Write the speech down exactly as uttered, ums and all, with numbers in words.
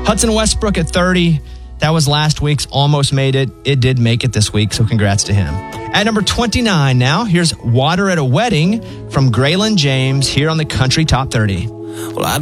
Hudson Westbrook at thirty. That was last week's Almost Made It. It did make it this week, so congrats to him. At number twenty-nine now, here's Water at a Wedding from Graylin James here on the Country Top thirty. Well, I